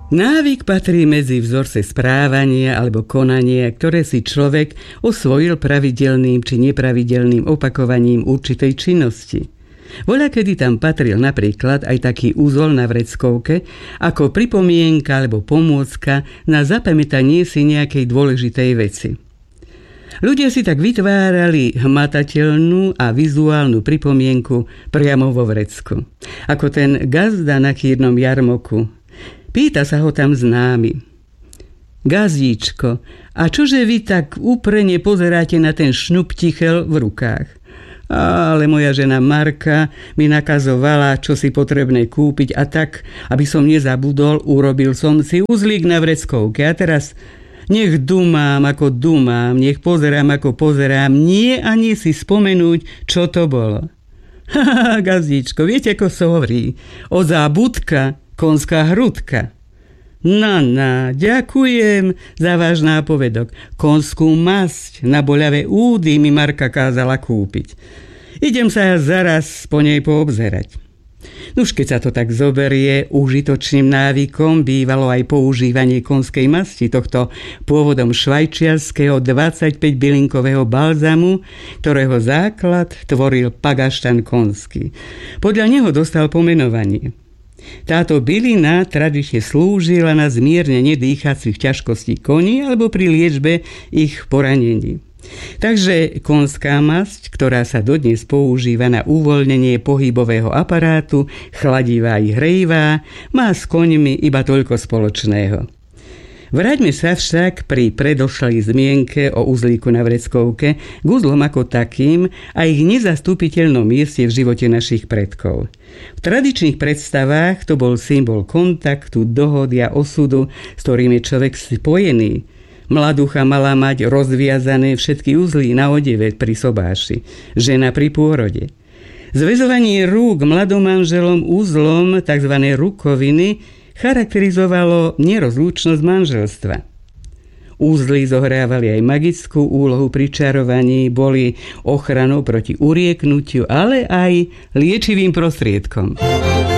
Návyk patrí medzi vzorce správania alebo konania, ktoré si človek osvojil pravidelným či nepravidelným opakovaním určitej činnosti. Voľakedy tam patril napríklad aj taký úzol na vreckovke ako pripomienka alebo pomôcka na zapamätanie si nejakej dôležitej veci. Ľudia si tak vytvárali hmatateľnú a vizuálnu pripomienku priamo vo vrecku. Ako ten gazda na kýrnom jarmoku. Pýta sa ho tam známy. Gazdíčko, a čože vy tak úprene pozeráte na ten šnuptichel v rukách? Ale moja žena Marka mi nakazovala, čo si potrebné kúpiť a tak, aby som nezabudol, urobil som si uzlík na vreckovke a teraz nech dumám, ako dumám, nech pozerám, ako pozerám, nie ani si spomenúť, čo to bolo. Haha, gazdíčko, viete, ako sa hovorí? Odzá budka, konská hrudka. Ďakujem za váš nápovedok. Konskú masť na boľavé údy mi Marka kázala kúpiť. Idem sa zaraz po nej poobzerať. Nuž keď sa to tak zoberie, užitočným návykom bývalo aj používanie konskej masti, tohto pôvodom švajčiarskeho 25-bylinkového balzamu, ktorého základ tvoril pagaštan konský. Podľa neho dostal pomenovanie. Táto bylina tradične slúžila na zmiernenie dýchacích ťažkostí koní alebo pri liečbe ich poranení. Takže konská masť, ktorá sa dodnes používa na uvoľnenie pohybového aparátu, chladivá i hrejivá, má s koňmi iba toľko spoločného. Vráťme sa však pri predošlej zmienke o uzlíku na vreckovke k uzlom ako takým a ich nezastupiteľnom mieste v živote našich predkov. V tradičných predstavách to bol symbol kontaktu, dohody a osudu, s ktorým je človek spojený. Mladúcha mala mať rozviazané všetky uzly na odeve pri sobáši, žena pri pôrode. Zväzovanie rúk mladomanželom uzlom, tzv. Rukoviny, charakterizovalo nerozlúčnosť manželstva. Úzly zohrávali aj magickú úlohu pri čarovaní, boli ochranou proti urieknutiu, ale aj liečivým prostriedkom.